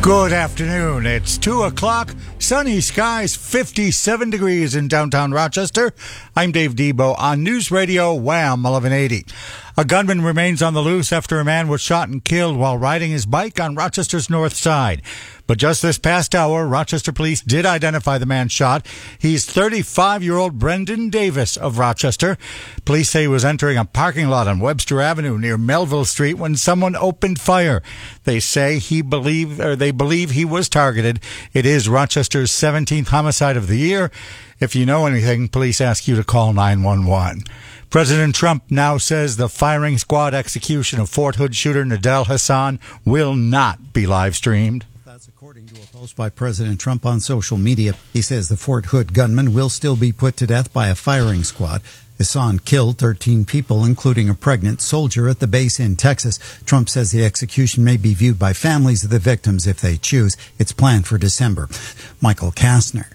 Good afternoon. It's 2 o'clock. Sunny skies, 57 degrees in downtown Rochester. I'm Dave Debo on News Radio Wham 1180. A gunman remains on the loose after a man was shot and killed while riding his bike on Rochester's north side. But just this past hour, Rochester police did identify the man shot. He's 35-year-old Brendan Davis of Rochester. Police say he was entering a parking lot on Webster Avenue near Melville Street when someone opened fire. They say they believe he was targeted. It is Rochester's 17th homicide of the year. If you know anything, police ask you to call 911. President Trump now says the firing squad execution of Fort Hood shooter Nidal Hasan will not be live streamed. That's according to a post by President Trump on social media. He says the Fort Hood gunman will still be put to death by a firing squad. Hasan killed 13 people, including a pregnant soldier at the base in Texas. Trump says the execution may be viewed by families of the victims if they choose. It's planned for December. Michael Kastner,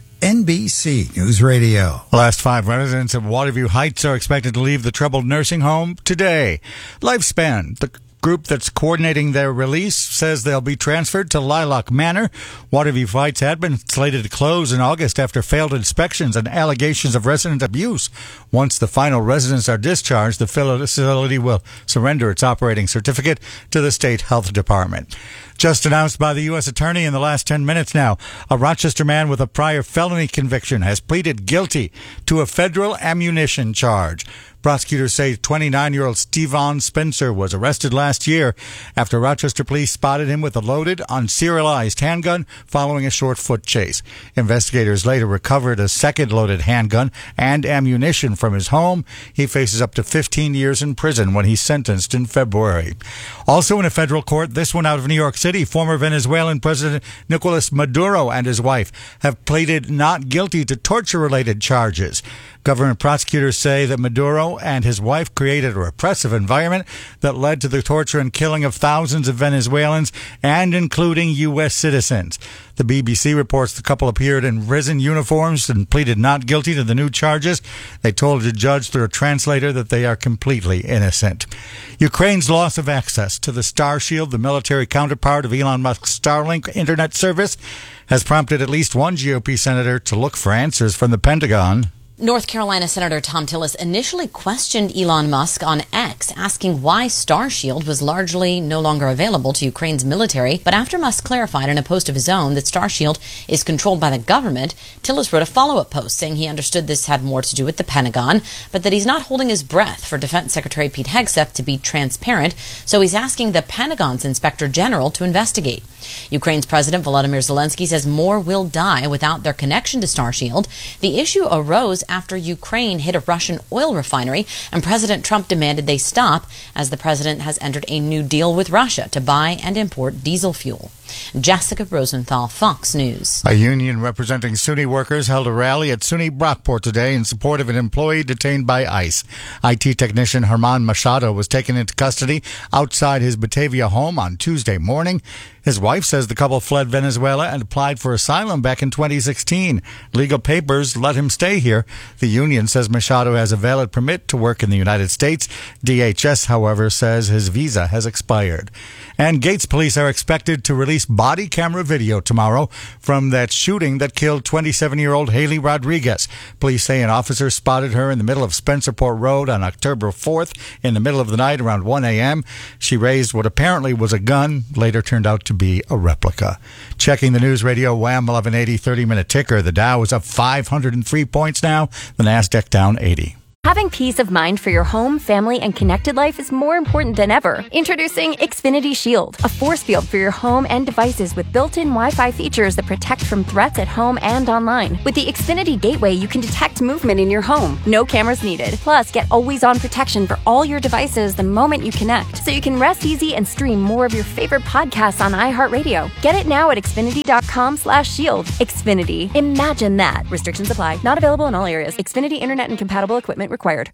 NBC News Radio. The last 5 residents of Waterview Heights are expected to leave the troubled nursing home today. Lifespan, the group that's coordinating their release, says they'll be transferred to Lilac Manor. Waterview Heights had been slated to close in August after failed inspections and allegations of resident abuse. Once the final residents are discharged, the facility will surrender its operating certificate to the State Health Department. Just announced by the U.S. Attorney in the last 10 minutes now, a Rochester man with a prior felony conviction has pleaded guilty to a federal ammunition charge. Prosecutors say 29-year-old Stevan Spencer was arrested last year after Rochester police spotted him with a loaded, unserialized handgun following a short foot chase. Investigators later recovered a second loaded handgun and ammunition from his home. He faces up to 15 years in prison when he's sentenced in February. Also in a federal court, this one out of New York City, former Venezuelan President Nicolas Maduro and his wife have pleaded not guilty to torture-related charges. Government prosecutors say that Maduro and his wife created a repressive environment that led to the torture and killing of thousands of Venezuelans and including U.S. citizens. The BBC reports the couple appeared in risen uniforms and pleaded not guilty to the new charges. They told the judge through a translator that they are completely innocent. Ukraine's loss of access to the Starshield, the military counterpart of Elon Musk's Starlink internet service, has prompted at least one GOP senator to look for answers from the Pentagon. North Carolina Senator Thom Tillis initially questioned Elon Musk on X, asking why Starshield was largely no longer available to Ukraine's military. But after Musk clarified in a post of his own that Starshield is controlled by the government, Tillis wrote a follow-up post saying he understood this had more to do with the Pentagon, but that he's not holding his breath for Defense Secretary Pete Hegseth to be transparent, so he's asking the Pentagon's Inspector General to investigate. Ukraine's President Volodymyr Zelensky says more will die without their connection to Starshield. The issue arose after Ukraine hit a Russian oil refinery, and President Trump demanded they stop, as the president has entered a new deal with Russia to buy and import diesel fuel. Jessica Rosenthal, Fox News. A union representing SUNY workers held a rally at SUNY Brockport today in support of an employee detained by ICE. IT technician Herman Machado was taken into custody outside his Batavia home on Tuesday morning. His wife says the couple fled Venezuela and applied for asylum back in 2016. Legal papers let him stay here. The union says Machado has a valid permit to work in the United States. DHS, however, says his visa has expired. And Gates police are expected to release body camera video tomorrow from that shooting that killed 27-year-old Haley Rodriguez. Police say an officer spotted her in the middle of Spencerport Road on October 4th in the middle of the night around 1 a.m. She raised what apparently was a gun, later turned out to be a replica. Checking the News Radio Wham 1180 30-minute ticker, the Dow is up 503 points now, the NASDAQ down 80. Having peace of mind for your home, family, and connected life is more important than ever. Introducing Xfinity Shield, a force field for your home and devices with built-in Wi-Fi features that protect from threats at home and online. With the Xfinity Gateway, you can detect movement in your home. No cameras needed. Plus, get always-on protection for all your devices the moment you connect, so you can rest easy and stream more of your favorite podcasts on iHeartRadio. Get it now at Xfinity.com/shield. Xfinity. Imagine that. Restrictions apply. Not available in all areas. Xfinity Internet and compatible equipment required.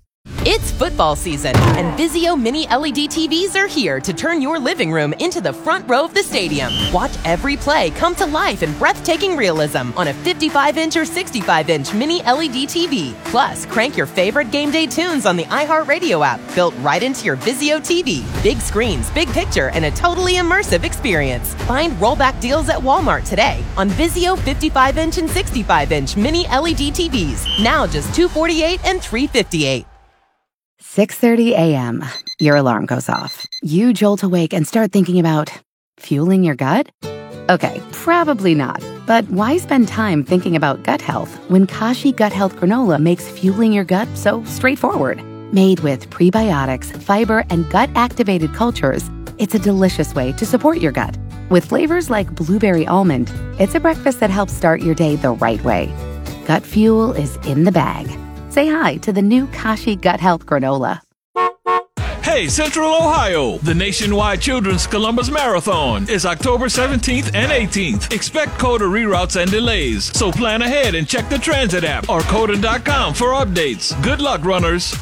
It's football season, and Vizio Mini LED TVs are here to turn your living room into the front row of the stadium. Watch every play come to life in breathtaking realism on a 55-inch or 65-inch Mini LED TV. Plus, crank your favorite game day tunes on the iHeartRadio app, built right into your Vizio TV. Big screens, big picture, and a totally immersive experience. Find rollback deals at Walmart today on Vizio 55-inch and 65-inch Mini LED TVs. Now just $248 and $358. 6:30 a.m. Your alarm goes off. You jolt awake and start thinking about fueling your gut? Okay, probably not. But why spend time thinking about gut health when Kashi Gut Health Granola makes fueling your gut so straightforward? Made with prebiotics, fiber, and gut-activated cultures, it's a delicious way to support your gut. With flavors like blueberry almond, it's a breakfast that helps start your day the right way. Gut fuel is in the bag. Say hi to the new Kashi Gut Health Granola. Hey, Central Ohio! The nationwide Children's Columbus Marathon is October 17th and 18th. Expect COTA reroutes and delays, so plan ahead and check the transit app or COTA.com for updates. Good luck, runners!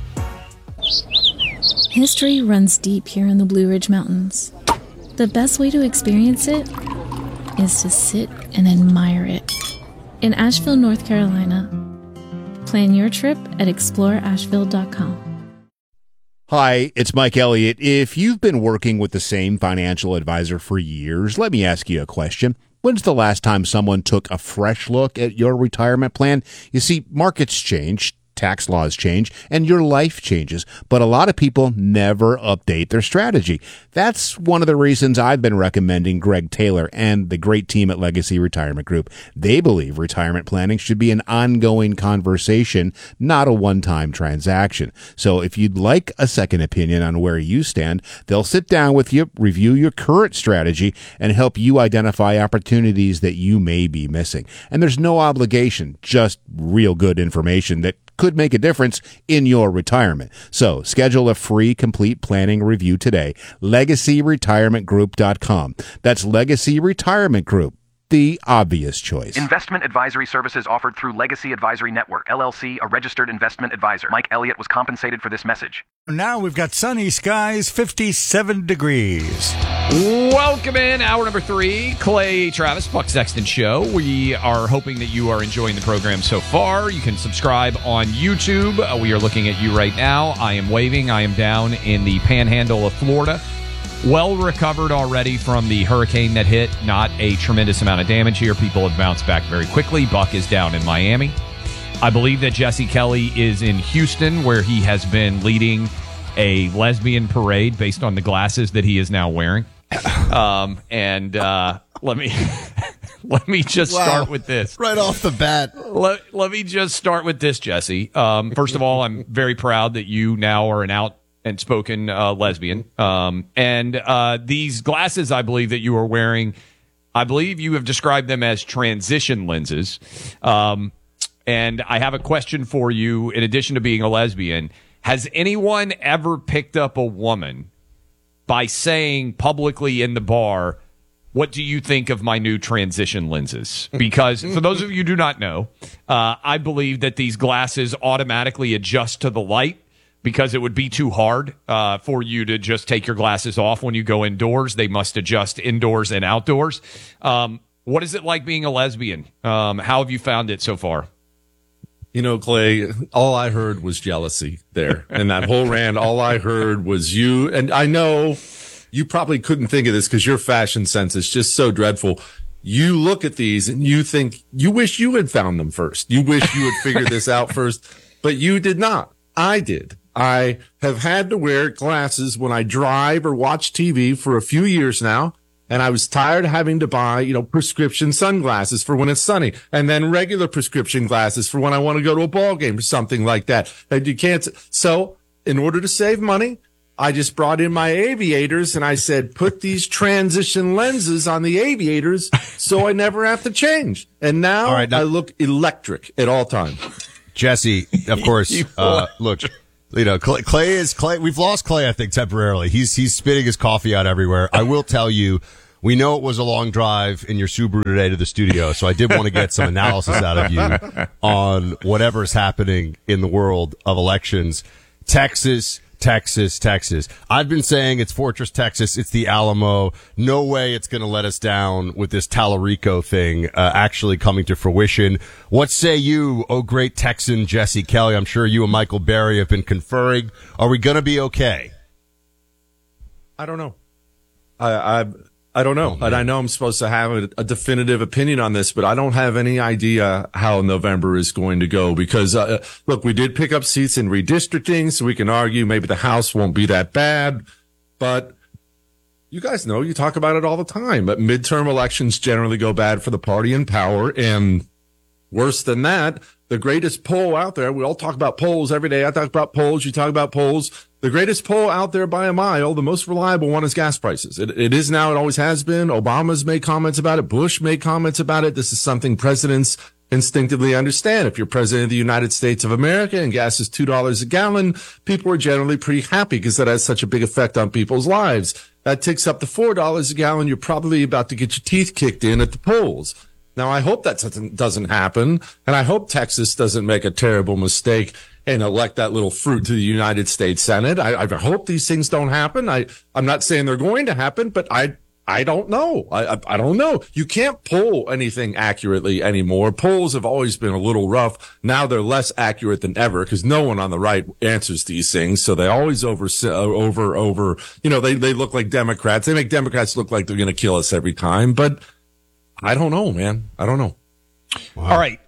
History runs deep here in the Blue Ridge Mountains. The best way to experience it is to sit and admire it. In Asheville, North Carolina, plan your trip at exploreasheville.com. Hi, it's Mike Elliott. If you've been working with the same financial advisor for years, let me ask you a question. When's the last time someone took a fresh look at your retirement plan? You see, markets change, tax laws change, and your life changes, but a lot of people never update their strategy. That's one of the reasons I've been recommending Greg Taylor and the great team at Legacy Retirement Group. They believe retirement planning should be an ongoing conversation, not a one-time transaction. So if you'd like a second opinion on where you stand, they'll sit down with you, review your current strategy, and help you identify opportunities that you may be missing. And there's no obligation, just real good information that could make a difference in your retirement. So schedule a free complete planning review today. LegacyRetirementGroup.com. That's Legacy Retirement Group, the obvious choice. Investment advisory services offered through Legacy Advisory Network, LLC, a registered investment advisor. Mike Elliott was compensated for this message. Now we've got sunny skies, 57 degrees. Welcome in, hour number 3, Clay Travis, Buck Sexton Show. We are hoping that you are enjoying the program so far. You can subscribe on YouTube. We are looking at you right now. I am waving. I am down in the panhandle of Florida. Well recovered already from the hurricane that hit. Not a tremendous amount of damage here. People have bounced back very quickly. Buck is down in Miami. I believe that Jesse Kelly is in Houston, where he has been leading a lesbian parade based on the glasses that he is now wearing. Let me just start with this right off the bat. Let me just start with this, Jesse. First of all, I'm very proud that you now are an out and spoken lesbian. These glasses, I believe that you are wearing, I believe you have described them as transition lenses. And I have a question for you. In addition to being a lesbian, has anyone ever picked up a woman by saying publicly in the bar, what do you think of my new transition lenses? Because for those of you who do not know, I believe that these glasses automatically adjust to the light, because it would be too hard for you to just take your glasses off when you go indoors. They must adjust indoors and outdoors. What is it like being a lesbian? How have you found it so far? You know, Clay, all I heard was jealousy there. And that whole rant, all I heard was you. And I know you probably couldn't think of this because your fashion sense is just so dreadful. You look at these and you think, you wish you had found them first. You wish you had figured this out first, but you did not. I did. I have had to wear glasses when I drive or watch TV for a few years now. And I was tired of having to buy, prescription sunglasses for when it's sunny, and then regular prescription glasses for when I want to go to a ball game or something like that. And you can't. So in order to save money, I just brought in my aviators and I said, put these transition lenses on the aviators so I never have to change. And now, I look electric at all times. Jesse, of course, look. Clay is Clay. We've lost Clay, I think, temporarily. He's spitting his coffee out everywhere. I will tell you, we know it was a long drive in your Subaru today to the studio, so I did want to get some analysis out of you on whatever's happening in the world of elections. Texas. I've been saying it's Fortress Texas. It's the Alamo. No way it's going to let us down with this Tallarico thing actually coming to fruition. What say you, oh great Texan Jesse Kelly? I'm sure you and Michael Berry have been conferring. Are we going to be okay? I don't know. I don't know. And I know I'm supposed to have a definitive opinion on this, but I don't have any idea how November is going to go because, look, we did pick up seats in redistricting, so we can argue maybe the House won't be that bad. But you guys know, you talk about it all the time, but midterm elections generally go bad for the party in power. And worse than that, the greatest poll out there, we all talk about polls every day. I talk about polls. You talk about polls. The greatest poll out there by a mile, the most reliable one, is gas prices. It is now. It always has been. Obama's made comments about it. Bush made comments about it. This is something presidents instinctively understand. If you're president of the United States of America and gas is $2 a gallon, people are generally pretty happy because that has such a big effect on people's lives. That ticks up to $4 a gallon. You're probably about to get your teeth kicked in at the polls. Now, I hope that doesn't happen, and I hope Texas doesn't make a terrible mistake and elect that little fruit to the United States Senate. I hope these things don't happen. I'm not saying they're going to happen, but I don't know. I don't know. You can't poll anything accurately anymore. Polls have always been a little rough. Now they're less accurate than ever because no one on the right answers these things. So they always they look like Democrats. They make Democrats look like they're going to kill us every time. But I don't know, man. I don't know. Wow. All right.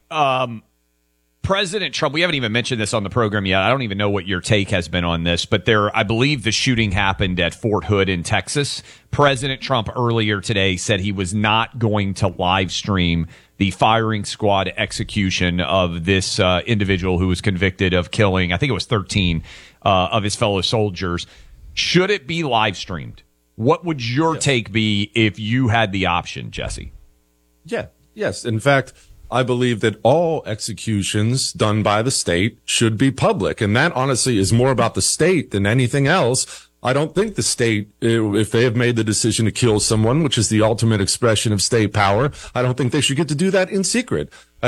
President Trump, we haven't even mentioned this on the program yet. I don't even know what your take has been on this, but I believe the shooting happened at Fort Hood in Texas. President Trump earlier today said he was not going to live stream the firing squad execution of this individual who was convicted of killing, I think it was 13 of his fellow soldiers. Should it be live streamed? What would your take be if you had the option, Jesse? Yeah. Yes. In fact, I believe that all executions done by the state should be public. And that honestly is more about the state than anything else. I don't think the state, if they have made the decision to kill someone, which is the ultimate expression of state power, I don't think they should get to do that in secret.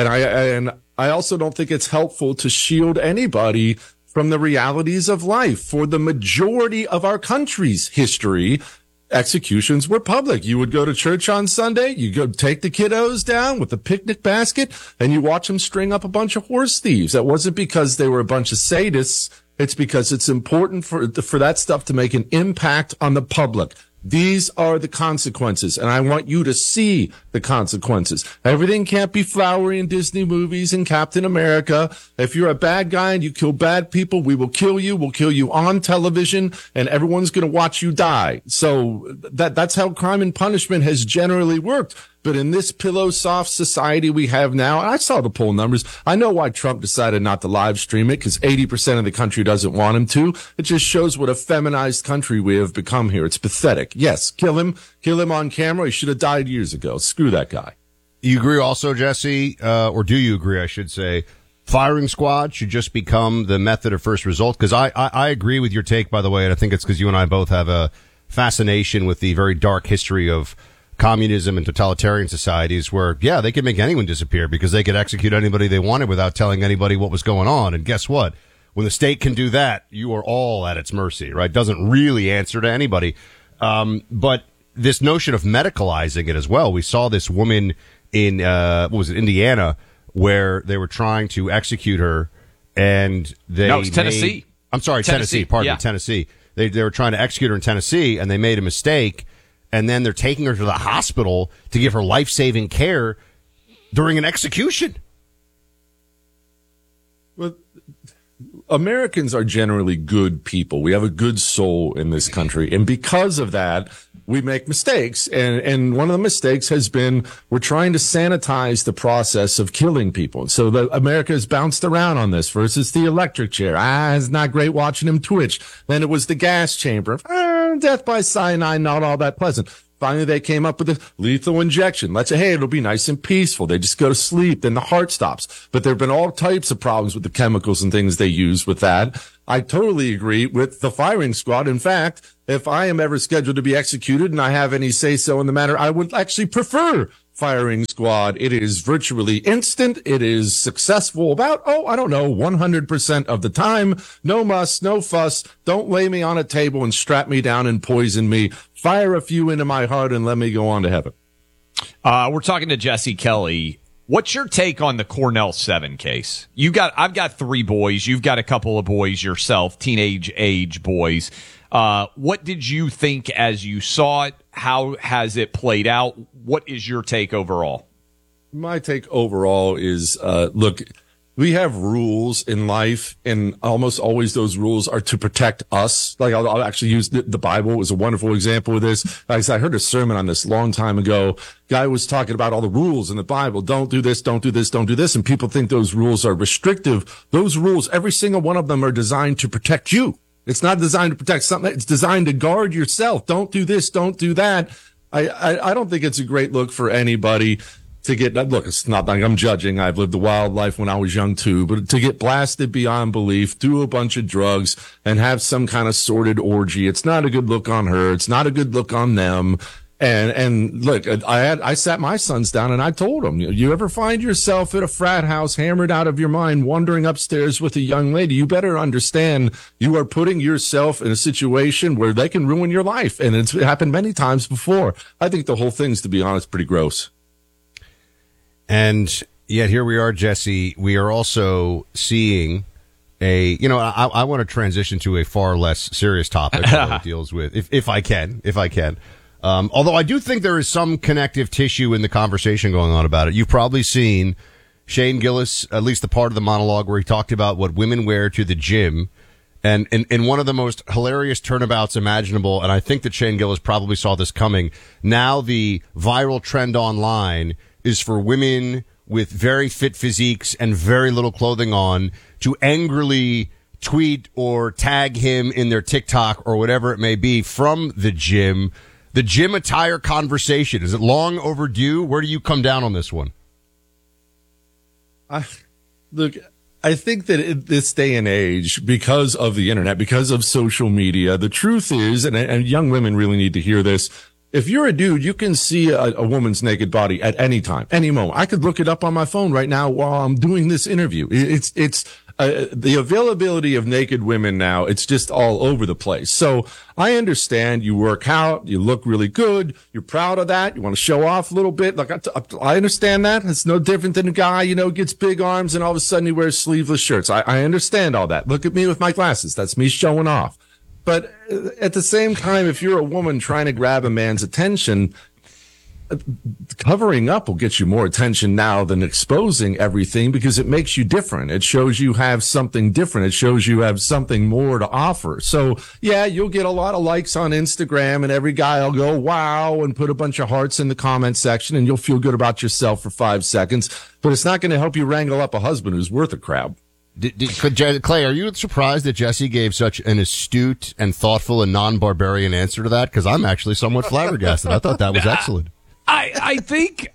And I also don't think it's helpful to shield anybody from the realities of life. For the majority of our country's history, executions were public. You would go to church on Sunday, you go take the kiddos down with a picnic basket, and you watch them string up a bunch of horse thieves. That wasn't because they were a bunch of sadists. It's because it's important for that stuff to make an impact on the public. These are the consequences, and I want you to see the consequences. Everything can't be flowery in Disney movies and Captain America. If you're a bad guy and you kill bad people, we will kill you. We'll kill you on television, and everyone's going to watch you die. So that's how crime and punishment has generally worked. But in this pillow soft society we have now, I saw the poll numbers. I know why Trump decided not to live stream it, because 80% of the country doesn't want him to. It just shows what a feminized country we have become here. It's pathetic. Yes, kill him on camera. He should have died years ago. Screw that guy. You agree also, Jesse, or do you agree, I should say, firing squad should just become the method of first result? Because I agree with your take, by the way, and I think it's because you and I both have a fascination with the very dark history of communism and totalitarian societies where, yeah, they could make anyone disappear because they could execute anybody they wanted without telling anybody what was going on. And guess what? When the state can do that, you are all at its mercy, right? Doesn't really answer to anybody. But this notion of medicalizing it as well. We saw this woman in, Indiana, where they were trying to execute her and No, it's Tennessee. I'm sorry, Tennessee. Pardon me, Tennessee. They were trying to execute her in Tennessee and they made a mistake. And then they're taking her to the hospital to give her life-saving care during an execution. Well, Americans are generally good people. We have a good soul in this country. And because of that, we make mistakes. And one of the mistakes has been we're trying to sanitize the process of killing people. So America has bounced around on this. First, it's the electric chair. It's not great watching him twitch. Then it was the gas chamber. Death by cyanide, not all that pleasant. Finally, they came up with a lethal injection. Let's say, hey, it'll be nice and peaceful. They just go to sleep. Then the heart stops. But there have been all types of problems with the chemicals and things they use with that. I totally agree with the firing squad. In fact, if I am ever scheduled to be executed and I have any say-so in the matter, I would actually prefer firing squad. It is virtually instant. It is successful about, 100% of the time. No muss, no fuss. Don't lay me on a table and strap me down and poison me. Fire a few into my heart and let me go on to heaven. We're talking to Jesse Kelly. What's your take on the Cornell 7 case? I've got 3 boys. You've got a couple of boys yourself, teenage age boys. What did you think as you saw it? How has it played out? What is your take overall? My take overall is, look, we have rules in life, and almost always those rules are to protect us. Like I'll actually use the Bible as a wonderful example of this. I heard a sermon on this a long time ago. Guy was talking about all the rules in the Bible. Don't do this, don't do this, don't do this. And people think those rules are restrictive. Those rules, every single one of them are designed to protect you. It's not designed to protect something. It's designed to guard yourself. Don't do this. Don't do that. I don't think it's a great look for anybody to get, look, it's not like I'm judging. I've lived a wild life when I was young too, but to get blasted beyond belief, do a bunch of drugs and have some kind of sordid orgy. It's not a good look on her. It's not a good look on them. And look, I sat my sons down and I told them, you ever find yourself at a frat house hammered out of your mind, wandering upstairs with a young lady, you better understand you are putting yourself in a situation where they can ruin your life. And it's happened many times before. I think the whole thing's, to be honest, pretty gross. And yet here we are, Jesse. We are also seeing I want to transition to a far less serious topic that deals with, if I can. Although I do think there is some connective tissue in the conversation going on about it. You've probably seen Shane Gillis, at least the part of the monologue where he talked about what women wear to the gym. And in one of the most hilarious turnabouts imaginable, and I think that Shane Gillis probably saw this coming, now the viral trend online is for women with very fit physiques and very little clothing on to angrily tweet or tag him in their TikTok or whatever it may be from the gym. The gym attire conversation, is it long overdue? Where do you come down on this one? Look, I think that in this day and age, because of the internet, because of social media, the truth is, and young women really need to hear this, if you're a dude, you can see a woman's naked body at any time, any moment. I could look it up on my phone right now while I'm doing this interview. It's the availability of naked women now, it's just all over the place. So I understand you work out, you look really good, you're proud of that, you want to show off a little bit. Like I understand that. It's no different than a guy, gets big arms and all of a sudden he wears sleeveless shirts. I understand all that. Look at me with my glasses. That's me showing off. But at the same time, if you're a woman trying to grab a man's attention, covering up will get you more attention now than exposing everything because it makes you different. It shows you have something different. It shows you have something more to offer. So yeah, you'll get a lot of likes on Instagram and every guy will go, wow, and put a bunch of hearts in the comment section and you'll feel good about yourself for 5 seconds, but it's not going to help you wrangle up a husband who's worth a crap. Clay, are you surprised that Jesse gave such an astute and thoughtful and non-barbarian answer to that? Because I'm actually somewhat flabbergasted. I thought that was excellent. I think,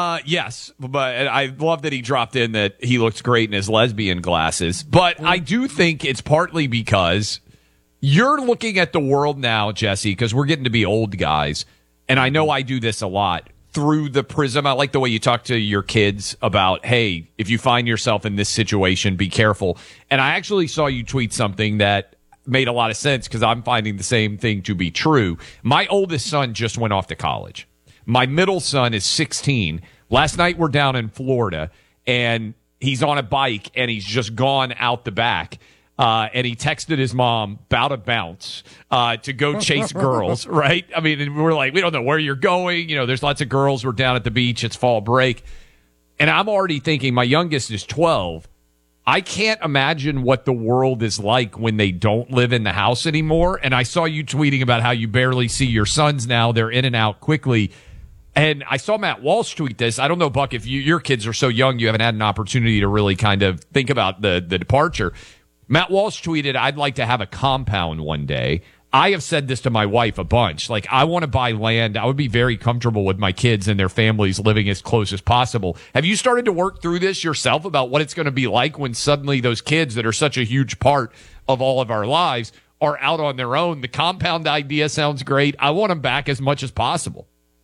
yes, but I love that he dropped in that he looks great in his lesbian glasses. But I do think it's partly because you're looking at the world now, Jesse, because we're getting to be old guys. And I know I do this a lot through the prism. I like the way you talk to your kids about, hey, if you find yourself in this situation, be careful. And I actually saw you tweet something that made a lot of sense because I'm finding the same thing to be true. My oldest son just went off to college. My middle son is 16. Last night we're down in Florida, and he's on a bike, and he's just gone out the back. And he texted his mom about a bounce to go chase girls, right? I mean, we're like, we don't know where you're going. There's lots of girls. We're down at the beach. It's fall break. And I'm already thinking, my youngest is 12. I can't imagine what the world is like when they don't live in the house anymore. And I saw you tweeting about how you barely see your sons now. They're in and out quickly. And I saw Matt Walsh tweet this. I don't know, Buck, if your kids are so young, you haven't had an opportunity to really kind of think about the departure. Matt Walsh tweeted, I'd like to have a compound one day. I have said this to my wife a bunch. Like, I want to buy land. I would be very comfortable with my kids and their families living as close as possible. Have you started to work through this yourself about what it's going to be like when suddenly those kids that are such a huge part of all of our lives are out on their own? The compound idea sounds great. I want them back as much as possible.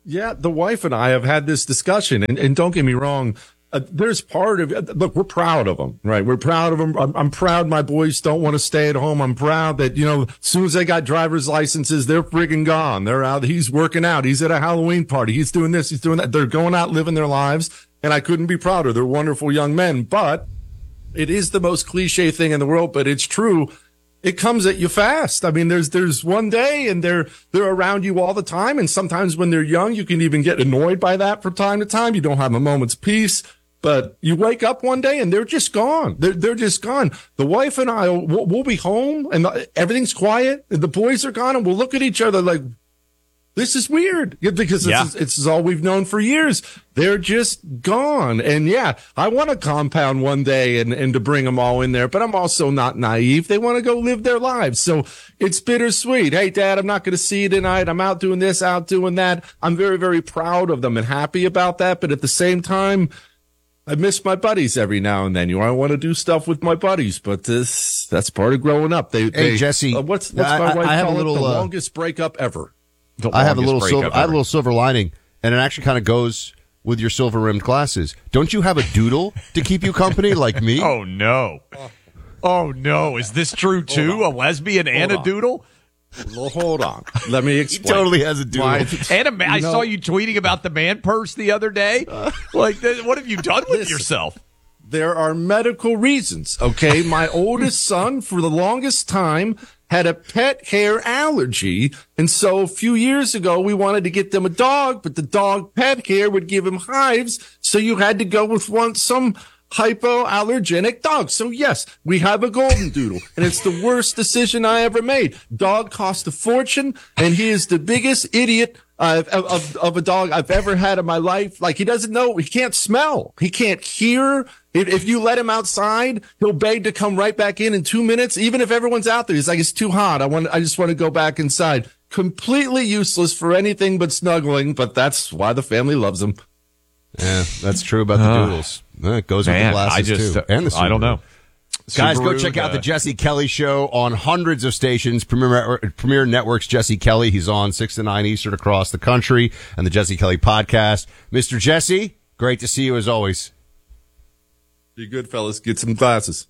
Yeah, the wife and I have had this discussion, and don't get me wrong. There's part of it. Look, we're proud of them, right? We're proud of them. I'm proud my boys don't want to stay at home. I'm proud that, as soon as they got driver's licenses, they're friggin' gone. They're out. He's working out. He's at a Halloween party. He's doing this. He's doing that. They're going out living their lives. And I couldn't be prouder. They're wonderful young men, but it is the most cliche thing in the world, but it's true. It comes at you fast. I mean, there's one day and they're around you all the time. And sometimes when they're young, you can even get annoyed by that from time to time. You don't have a moment's peace, but you wake up one day and they're just gone. They're just gone. The wife and I, we'll be home and everything's quiet and the boys are gone and we'll look at each other like, this is weird because it's all we've known for years. They're just gone. And I want a compound one day and to bring them all in there, but I'm also not naive. They want to go live their lives. So it's bittersweet. Hey, Dad, I'm not going to see you tonight. I'm out doing this, out doing that. I'm very, very proud of them and happy about that. But at the same time, I miss my buddies every now and then. I want to do stuff with my buddies, but that's part of growing up. Hey, Jesse, what's my wife call it? The longest breakup ever. I have a little silver lining, and it actually kind of goes with your silver rimmed glasses. Don't you have a doodle to keep you company like me? Oh no! Is this true too? A lesbian and a doodle? Well, hold on. Let me explain. He totally has a doodle. I saw you tweeting about the man purse the other day. What have you done with yourself? There are medical reasons, okay? My oldest son, for the longest time, had a pet hair allergy. And so a few years ago, we wanted to get them a dog, but the dog pet hair would give him hives. So you had to go with some hypoallergenic dog. So yes, we have a golden doodle and it's the worst decision I ever made. Dog cost a fortune and he is the biggest idiot of a dog I've ever had in my life. Like, he doesn't know, he can't smell, he can't hear. If you let him outside, he'll beg to come right back in 2 minutes. Even if everyone's out there, he's like, it's too hot. I just want to go back inside. Completely useless for anything but snuggling, but that's why the family loves him. Yeah, that's true about the doodles. It goes with the glasses too. And the Subaru. I don't know. Guys, go check out the Jesse Kelly Show on hundreds of stations. Premier Network's Jesse Kelly. He's on 6 to 9 Eastern across the country, and the Jesse Kelly podcast. Mr. Jesse, great to see you as always. Be good, fellas. Get some glasses.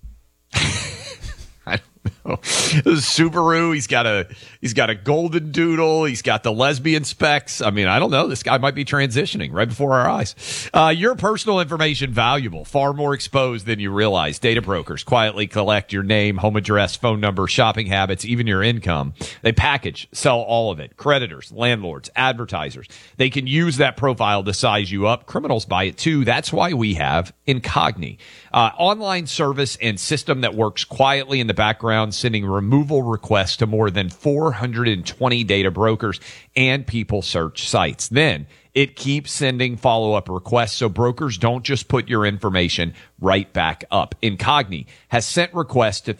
I don't know. Subaru. He's got a golden doodle. He's got the lesbian specs. I mean, I don't know. This guy might be transitioning right before our eyes. Your personal information valuable, far more exposed than you realize. Data brokers quietly collect your name, home address, phone number, shopping habits, even your income. They package, sell all of it. Creditors, landlords, advertisers. They can use that profile to size you up. Criminals buy it too. That's why we have Incogni, online service and system that works quietly in the background, sending removal requests to more than 420 data brokers and people search sites. Then it keeps sending follow-up requests so brokers don't just put your information right back up. Incogni has sent requests to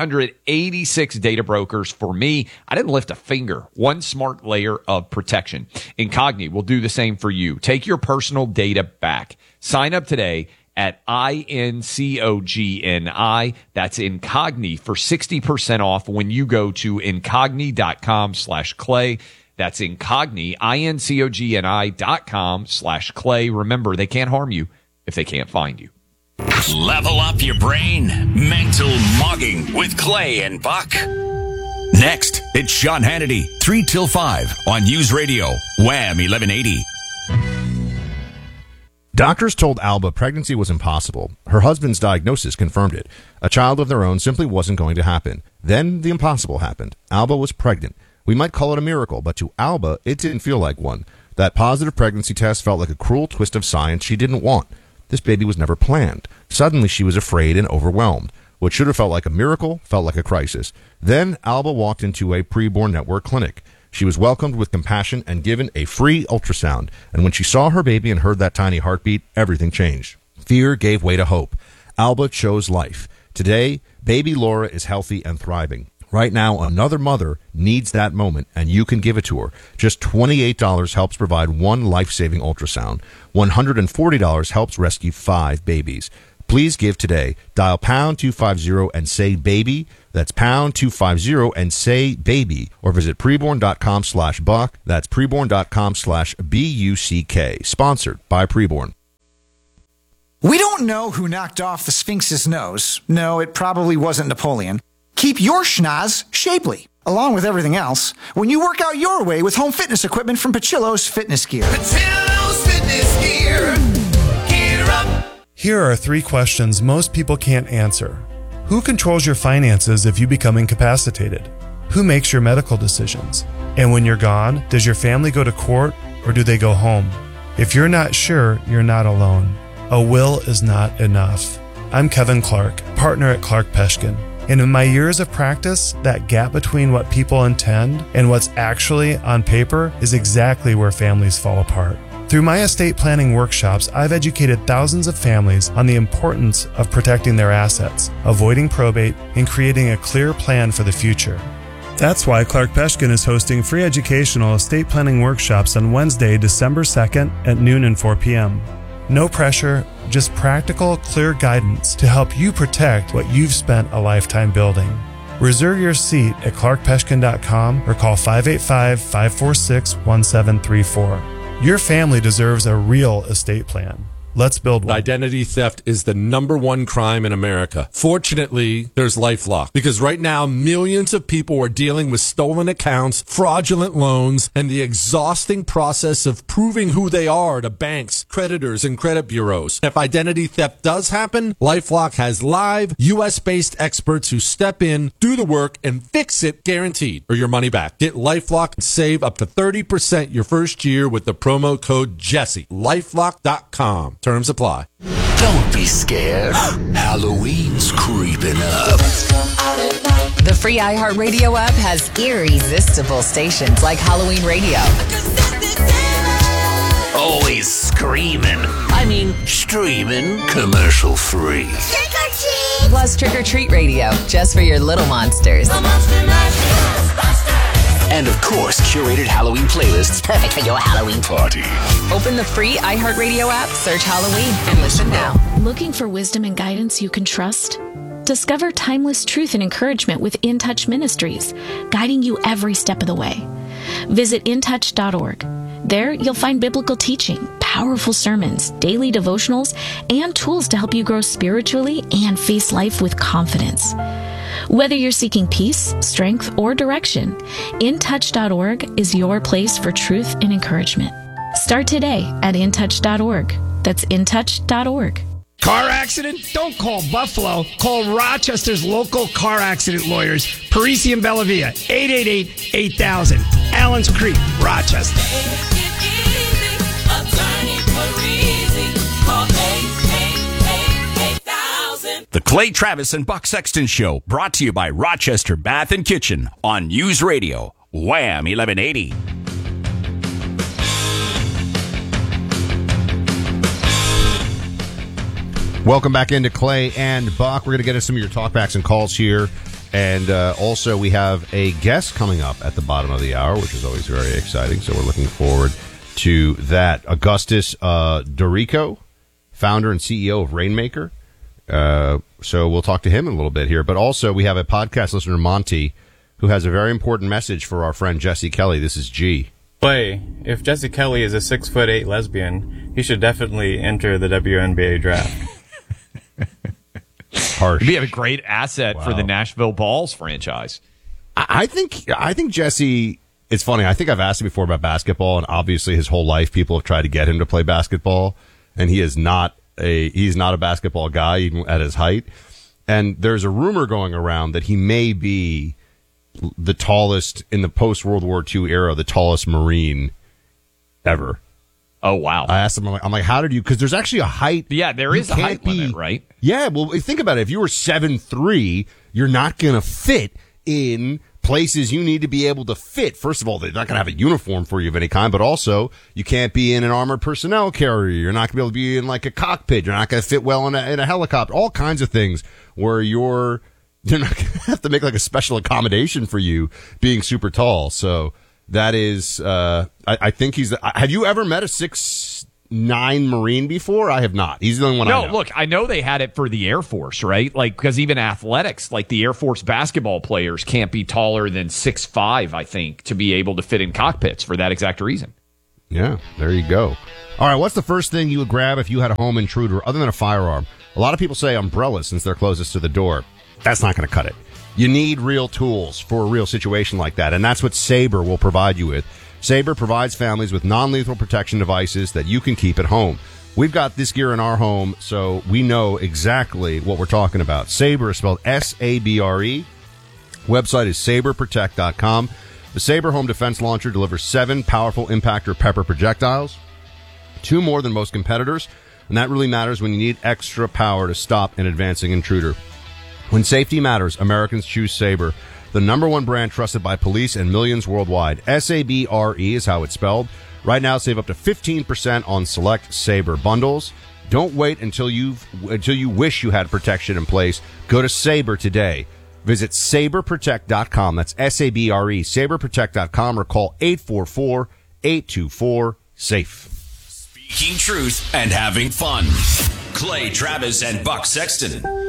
386 data brokers. For me, I didn't lift a finger. One smart layer of protection. Incogni will do the same for you. Take your personal data back. Sign up today at INCOGNI. That's Incogni for 60% off when you go to incogni.com/Clay. That's Incogni, INCOGNI.com/Clay. Remember, they can't harm you if they can't find you. Level up your brain. Mental Mogging with Clay and Buck. Next, it's Sean Hannity, 3 till 5 on News Radio, Wham 1180. Doctors told Alba pregnancy was impossible. Her husband's diagnosis confirmed it. A child of their own simply wasn't going to happen. Then the impossible happened. Alba was pregnant. We might call it a miracle, but to Alba, it didn't feel like one. That positive pregnancy test felt like a cruel twist of science she didn't want. This baby was never planned. Suddenly she was afraid and overwhelmed. What should have felt like a miracle felt like a crisis. Then Alba walked into a preborn network clinic. She was welcomed with compassion and given a free ultrasound. And when she saw her baby and heard that tiny heartbeat, everything changed. Fear gave way to hope. Alba chose life. Today, baby Laura is healthy and thriving. Right now, another mother needs that moment, and you can give it to her. Just $28 helps provide one life-saving ultrasound. $140 helps rescue 5 babies. Please give today. Dial #250 and say baby. That's pound 250 and say baby, or visit preborn.com/Buck. That's preborn.com/BUCK. Sponsored by Preborn. We don't know who knocked off the Sphinx's nose. No, it probably wasn't Napoleon. Keep your schnoz shapely, along with everything else, when you work out your way with home fitness equipment from Pachillo's Fitness Gear. Pachillo's Fitness Gear. Gear up. Here are 3 questions most people can't answer. Who controls your finances if you become incapacitated? Who makes your medical decisions? And when you're gone, does your family go to court or do they go home? If you're not sure, you're not alone. A will is not enough. I'm Kevin Clark, partner at Clark Peshkin. And in my years of practice, that gap between what people intend and what's actually on paper is exactly where families fall apart. Through my estate planning workshops, I've educated thousands of families on the importance of protecting their assets, avoiding probate, and creating a clear plan for the future. That's why Clark Peshkin is hosting free educational estate planning workshops on Wednesday, December 2nd at noon and 4 p.m. No pressure, just practical, clear guidance to help you protect what you've spent a lifetime building. Reserve your seat at clarkpeshkin.com or call 585-546-1734. Your family deserves a real estate plan. Let's build one. Identity theft is the #1 crime in America. Fortunately, there's LifeLock, because right now millions of people are dealing with stolen accounts, fraudulent loans, and the exhausting process of proving who they are to banks, creditors, and credit bureaus. If identity theft does happen, LifeLock has live US-based experts who step in, do the work, and fix it guaranteed, or your money back. Get LifeLock and save up to 30% your first year with the promo code Jesse. LifeLock.com. Terms apply. Don't be scared. Halloween's creeping up. The free iHeartRadio app has irresistible stations like Halloween Radio. Always screaming. I mean, streaming commercial free. Plus Trick or Treat Radio, just for your little monsters. And of course, curated Halloween playlists perfect for your Halloween party. Open the free iHeartRadio app, search Halloween, and listen now. Looking for wisdom and guidance you can trust? Discover timeless truth and encouragement with In Touch Ministries, guiding you every step of the way. Visit intouch.org. There, you'll find biblical teaching, powerful sermons, daily devotionals, and tools to help you grow spiritually and face life with confidence. Whether you're seeking peace, strength, or direction, intouch.org is your place for truth and encouragement. Start today at intouch.org. That's intouch.org. Car accident? Don't call Buffalo. Call Rochester's local car accident lawyers, Parisi and Bellavia, 888-8000. Allen's Creek, Rochester. The Clay Travis and Buck Sexton Show, brought to you by Rochester Bath and Kitchen on News Radio, Wham 1180. Welcome back into Clay and Buck. We're going to get into some of your talkbacks and calls here. And also, we have a guest coming up at the bottom of the hour, which is always very exciting. So we're looking forward to that. Augustus Dorico, founder and CEO of Rainmaker. So we'll talk to him in a little bit here. But also, we have a podcast listener, Monty, who has a very important message for our friend Jesse Kelly. This is G. Clay, if Jesse Kelly is a 6'8" lesbian, he should definitely enter the WNBA draft. Harsh. He'd be a great asset for the Nashville Balls franchise. I think Jesse. It's funny. I think I've asked him before about basketball, and obviously his whole life people have tried to get him to play basketball, and he's not a basketball guy even at his height. And there's a rumor going around that he may be the tallest in the post World War II era, the tallest Marine ever. Oh, wow. I asked him, I'm like, how did you, because there's actually a height. Yeah, there is a height limit, right? Yeah, well, think about it. If you were 7'3", you're not going to fit in places you need to be able to fit. First of all, they're not going to have a uniform for you of any kind, but also you can't be in an armored personnel carrier. You're not going to be able to be in like a cockpit. You're not going to fit well in a helicopter. All kinds of things where they're not going to have to make like a special accommodation for you being super tall. So that is, I think have you ever met a 6'9" 9 Marine before? I have not. He's the only one I know. No, look, I know they had it for the Air Force, right? Like, because even athletics, like the Air Force basketball players can't be taller than 6'5", I think, to be able to fit in cockpits for that exact reason. Yeah, there you go. All right, what's the first thing you would grab if you had a home intruder other than a firearm? A lot of people say umbrellas since they're closest to the door. That's not going to cut it. You need real tools for a real situation like that, and that's what Sabre will provide you with. Sabre provides families with non-lethal protection devices that you can keep at home. We've got this gear in our home, so we know exactly what we're talking about. Sabre is spelled S-A-B-R-E. Website is saberprotect.com. The Sabre Home Defense Launcher delivers 7 powerful Impactor Pepper projectiles, 2 more than most competitors, and that really matters when you need extra power to stop an advancing intruder. When safety matters, Americans choose Sabre, the #1 brand trusted by police and millions worldwide. S-A-B-R-E is how it's spelled. Right now, save up to 15% on select Sabre bundles. Don't wait until you wish you had protection in place. Go to Sabre today. Visit saberprotect.com. That's S-A-B-R-E, saberprotect.com, or call 844-824-SAFE. Speaking truth and having fun. Clay Travis and Buck Sexton.